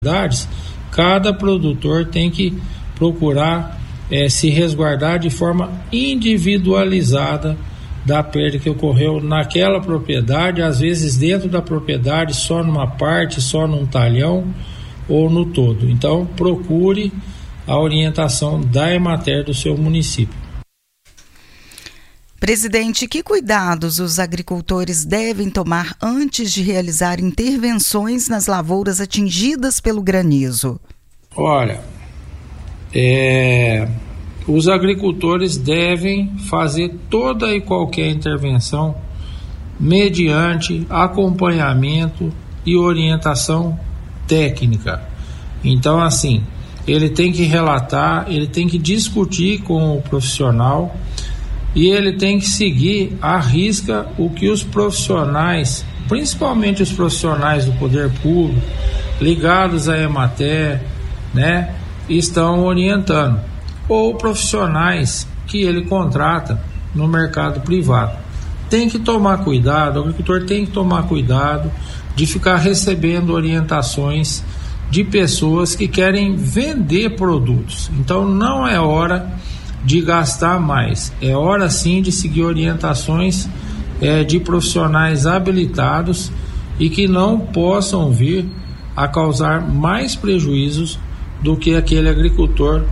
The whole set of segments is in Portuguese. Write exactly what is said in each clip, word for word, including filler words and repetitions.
cada produtor tem que procurar é, se resguardar de forma individualizada da perda que ocorreu naquela propriedade, às vezes dentro da propriedade, só numa parte, só num talhão ou no todo. Então, procure a orientação da Emater do seu município. Presidente, que cuidados os agricultores devem tomar antes de realizar intervenções nas lavouras atingidas pelo granizo? Olha, é, os agricultores devem fazer toda e qualquer intervenção mediante acompanhamento e orientação técnica. Então, assim, ele tem que relatar, ele tem que discutir com o profissional e ele tem que seguir à risca o que os profissionais, principalmente os profissionais do poder público, ligados à Emater, né, estão orientando, ou profissionais que ele contrata no mercado privado. Tem que tomar cuidado, o agricultor tem que tomar cuidado de ficar recebendo orientações de pessoas que querem vender produtos. Então não é hora de gastar mais, é hora sim de seguir orientações é, de profissionais habilitados e que não possam vir a causar mais prejuízos do que aquele agricultor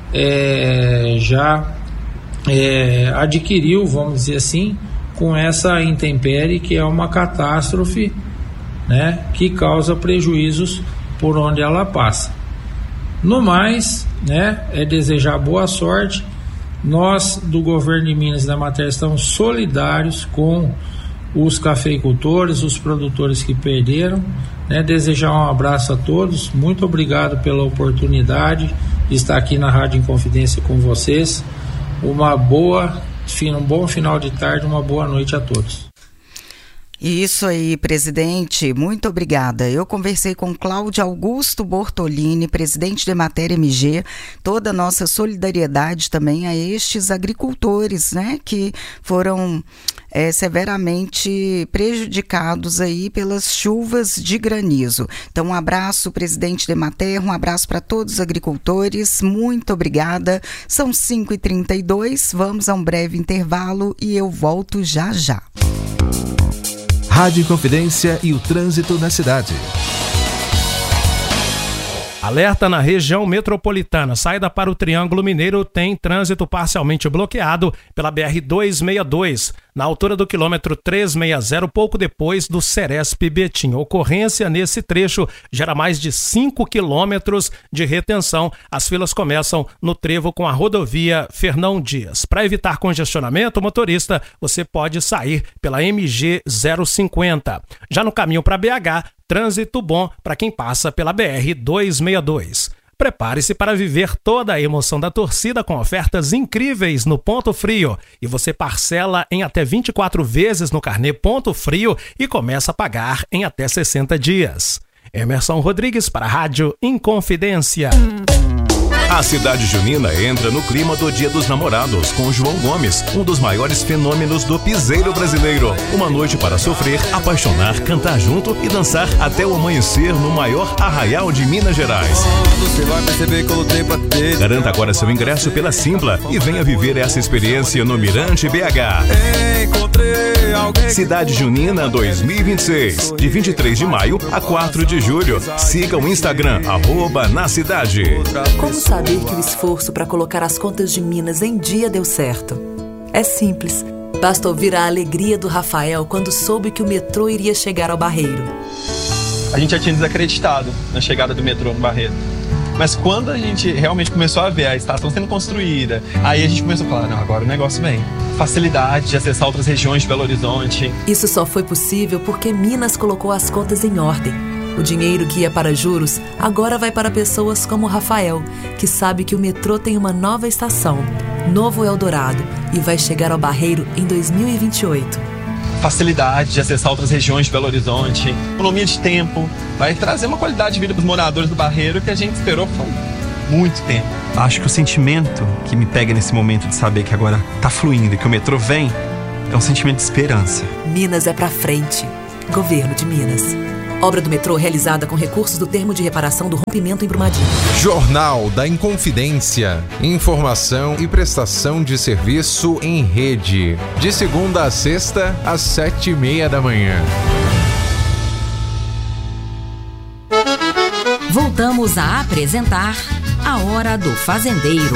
é, já é, adquiriu, vamos dizer assim, com essa intempérie que é uma catástrofe, né, que causa prejuízos por onde ela passa. No mais, né, é desejar boa sorte. Nós do governo de Minas e da Emater estamos solidários com os cafeicultores, os produtores que perderam, né? Desejar um abraço a todos, muito obrigado pela oportunidade de estar aqui na Rádio Inconfidência com vocês. Uma boa, um bom final de tarde, uma boa noite a todos. Isso aí, presidente, muito obrigada. Eu conversei com Cláudio Augusto Bortolini, presidente da Emater M G, toda a nossa solidariedade também a estes agricultores, né, que foram é, severamente prejudicados aí pelas chuvas de granizo. Então, um abraço, presidente da Emater, um abraço para todos os agricultores, muito obrigada. São cinco e trinta e dois, vamos a um breve intervalo e eu volto já já. Rádio Inconfidência e o trânsito na cidade. Alerta na região metropolitana. Saída para o Triângulo Mineiro tem trânsito parcialmente bloqueado pela B R duzentos e sessenta e dois, na altura do quilômetro trezentos e sessenta, pouco depois do Ceresp Betim. Ocorrência nesse trecho gera mais de cinco quilômetros de retenção. As filas começam no trevo com a rodovia Fernão Dias. Para evitar congestionamento, motorista, você pode sair pela M G zero cinquenta. Já no caminho para B H, trânsito bom para quem passa pela B R duzentos e sessenta e dois. Prepare-se para viver toda a emoção da torcida com ofertas incríveis no Ponto Frio. E você parcela em até vinte e quatro vezes no carnê Ponto Frio e começa a pagar em até sessenta dias. Emerson Rodrigues para a Rádio Inconfidência. A cidade junina entra no clima do Dia dos Namorados com João Gomes, um dos maiores fenômenos do piseiro brasileiro. Uma noite para sofrer, apaixonar, cantar junto e dançar até o amanhecer no maior arraial de Minas Gerais. Você vai perceber que eu lutei pra ter. Garanta agora seu ingresso pela Simpla e venha viver essa experiência no Mirante B H. Encontrei alguém. Cidade Junina dois mil e vinte e seis, de vinte e três de maio a quatro de julho. Siga o Instagram, arroba na cidade. Como saber que o esforço para colocar as contas de Minas em dia deu certo? É simples. Basta ouvir a alegria do Rafael quando soube que o metrô iria chegar ao Barreiro. A gente já tinha desacreditado na chegada do metrô no Barreiro. Mas quando a gente realmente começou a ver a estação sendo construída, aí a gente começou a falar, não, agora o negócio vem. Facilidade de acessar outras regiões de Belo Horizonte. Isso só foi possível porque Minas colocou as contas em ordem. O dinheiro que ia para juros agora vai para pessoas como o Rafael, que sabe que o metrô tem uma nova estação, Novo Eldorado, e vai chegar ao Barreiro em dois mil e vinte e oito. Facilidade de acessar outras regiões de Belo Horizonte, economia de tempo, vai trazer uma qualidade de vida para os moradores do Barreiro que a gente esperou por muito tempo. Acho que o sentimento que me pega nesse momento de saber que agora tá fluindo e que o metrô vem é um sentimento de esperança. Minas é pra frente. Governo de Minas. Obra do metrô realizada com recursos do termo de reparação do rompimento em Brumadinho. Jornal da Inconfidência. Informação e prestação de serviço em rede. De segunda a sexta, às sete e meia da manhã. Voltamos a apresentar A Hora do Fazendeiro.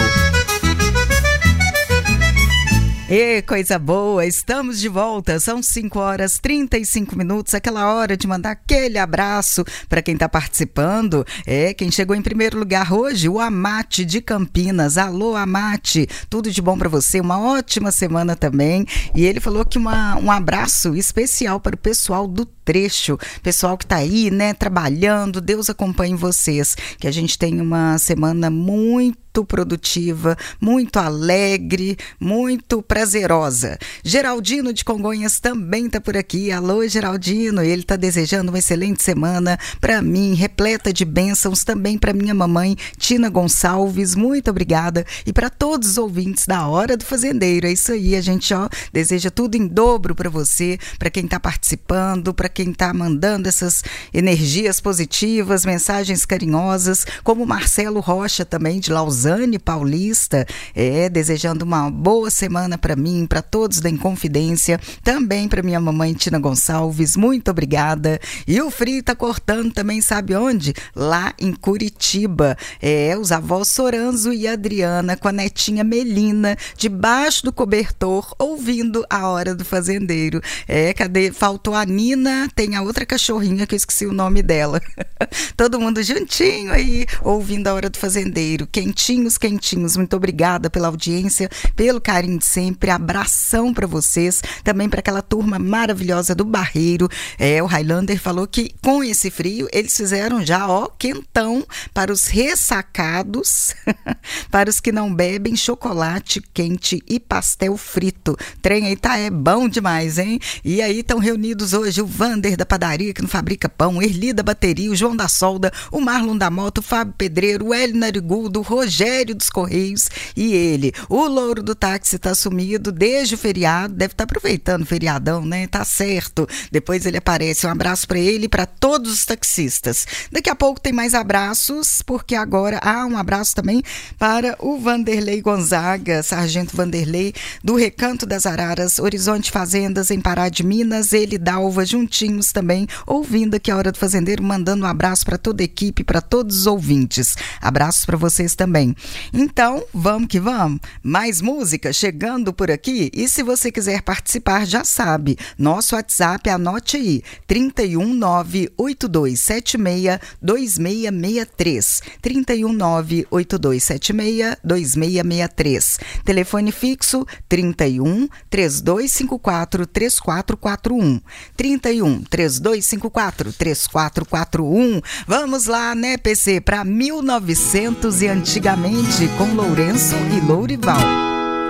E coisa boa, estamos de volta, são cinco horas e trinta e cinco minutos, aquela hora de mandar aquele abraço para quem está participando. É, quem chegou em primeiro lugar hoje, o Amate de Campinas. Alô, Amate, tudo de bom para você, uma ótima semana também. E ele falou que uma, um abraço especial para o pessoal do Trecho, pessoal que está aí, né, trabalhando. Deus acompanhe vocês, que a gente tenha uma semana muito muito produtiva, muito alegre, muito prazerosa. Geraldino de Congonhas também está por aqui. Alô, Geraldino, ele está desejando uma excelente semana para mim, repleta de bênçãos, também para minha mamãe, Tina Gonçalves, muito obrigada, e para todos os ouvintes da Hora do Fazendeiro. É isso aí, a gente ó, deseja tudo em dobro para você, para quem está participando, para quem está mandando essas energias positivas, mensagens carinhosas, como Marcelo Rocha também, de Lausanne, Zane Paulista, é, desejando uma boa semana para mim, para todos da Inconfidência, também para minha mamãe Tina Gonçalves, muito obrigada. E o frio tá cortando também, sabe onde? Lá em Curitiba, é, os avós Soranzo e Adriana com a netinha Melina, debaixo do cobertor, ouvindo a Hora do Fazendeiro. É, cadê? Faltou a Nina, tem a outra cachorrinha que eu esqueci o nome dela. Todo mundo juntinho aí, ouvindo a Hora do Fazendeiro, quentinho, quentinhos, muito obrigada pela audiência, pelo carinho de sempre, abração para vocês, também para aquela turma maravilhosa do Barreiro. É, o Highlander falou que com esse frio eles fizeram já, ó, quentão para os ressacados, para os que não bebem chocolate quente e pastel frito. Trem aí tá, é bom demais, hein? E aí estão reunidos hoje o Vander da padaria que não fabrica pão, Erli da bateria, o João da solda, o Marlon da moto, o Fábio Pedreiro, o Hélio Narigudo, o Rogério dos Correios e ele, o Louro do táxi, tá sumido desde o feriado, deve estar tá aproveitando o feriadão, né? Tá certo. Depois ele aparece. Um abraço para ele e para todos os taxistas. Daqui a pouco tem mais abraços, porque agora há um abraço também para o Vanderlei Gonzaga, Sargento Vanderlei, do Recanto das Araras, Horizonte Fazendas, em Pará de Minas, ele e Dalva juntinhos também, ouvindo aqui a Hora do Fazendeiro, mandando um abraço para toda a equipe, para todos os ouvintes. Abraços para vocês também. Então, vamos que vamos. Mais música chegando por aqui. E se você quiser participar, já sabe. Nosso WhatsApp, anote aí. trinta e um, nove oito dois sete seis, dois seis seis três. trinta e um, nove oito dois sete seis, dois seis seis três. Telefone fixo trinta e um, três dois cinco quatro, três quatro quatro um. trinta e um, três dois cinco quatro, três quatro quatro um. Vamos lá, né, P C? Para mil e novecentos e antigamente, com Lourenço e Lourival.